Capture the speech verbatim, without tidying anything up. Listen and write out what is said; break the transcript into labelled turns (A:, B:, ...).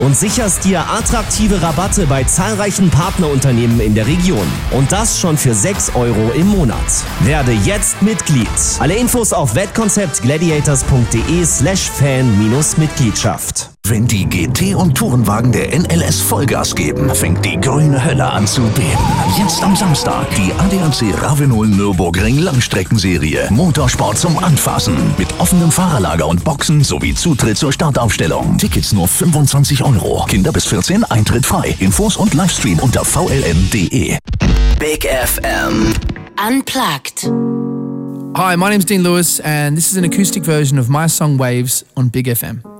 A: und sicherst dir attraktive Rabatte bei zahlreichen Partnerunternehmen in der Region. Und das schon für sechs Euro im Monat. Werde jetzt Mitglied. Alle Infos auf wettkonzeptgladiators.de slash Fan-Mitgliedschaft.
B: Wenn die G T- und Tourenwagen der N L S Vollgas geben, fängt die grüne Hölle an zu beben. Jetzt am Samstag die A D A C Ravenol Nürburgring Langstreckenserie. Motorsport zum Anfassen. Mit offenem Fahrerlager und Boxen sowie Zutritt zur Startaufstellung. Tickets nur fünfundzwanzig Euro. Kinder bis vierzehn, Eintritt frei. Infos und Livestream unter v l n punkt d e.
C: Big F M Unplugged.
D: Hi, my name's Dean Lewis and this is an acoustic version of my song Waves on Big F M.